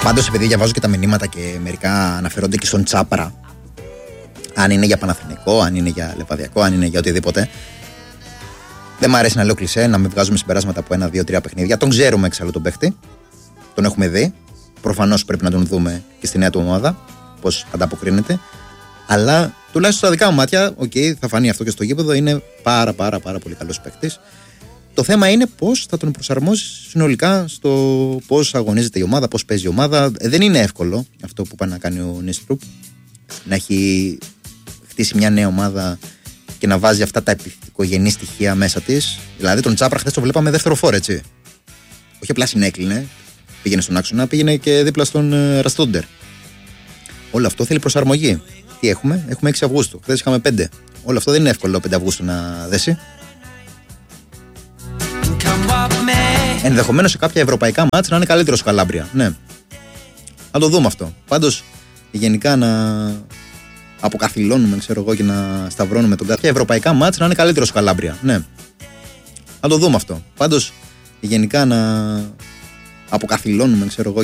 Πάντως, επειδή διαβάζω και τα μηνύματα και μερικά αναφέρονται και στον Τσάπρα, αν είναι για Παναθηναϊκό, αν είναι για Λεβαδιακό, αν είναι για οτιδήποτε, δεν μου αρέσει να λέω κλισέ, να μην βγάζουμε συμπεράσματα από 1, 2, 3 παιχνίδια. Τον ξέρουμε εξάλλου τον παίχτη. Τον έχουμε δει. Προφανώς πρέπει να τον δούμε και στη νέα του ομάδα, πώς ανταποκρίνεται. Αλλά τουλάχιστον στα δικά μου μάτια, θα φανεί αυτό και στο γήπεδο, είναι πάρα πολύ καλός παίχτης. Το θέμα είναι πώς θα τον προσαρμόσει συνολικά στο πώς αγωνίζεται η ομάδα, πώς παίζει η ομάδα. Δεν είναι εύκολο αυτό που πάει να κάνει ο Νίστρουπ, να έχει χτίσει μια νέα ομάδα και να βάζει αυτά τα επιθυμικογενή στοιχεία μέσα της. Δηλαδή, τον Τσάπρα χθες το βλέπαμε δεύτερο φόρ, έτσι. Όχι απλά συνέκλεινε, πήγαινε στον άξονα, πήγαινε και δίπλα στον Ραστόντερ. Όλο αυτό θέλει προσαρμογή. Τι έχουμε? Έχουμε 6 Αυγούστου. Χθες είχαμε 5. Όλο αυτό δεν είναι εύκολο 5 Αυγούστου να δέσει. Ενδεχομένως σε κάποια ευρωπαϊκά μάτς να είναι καλύτερο στο Καλάμπρια. Ναι. Θα το δούμε αυτό. Πάντως, γενικά να αποκαθιλώνουμε, ξέρω εγώ, και να σταυρώνουμε τον κάποια ευρωπαϊκά μάτς να είναι καλύτερο στο Καλάμπρια. Ναι. Θα το δούμε αυτό. Πάντως, γενικά να αποκαθιλώνουμε, ξέρω εγώ,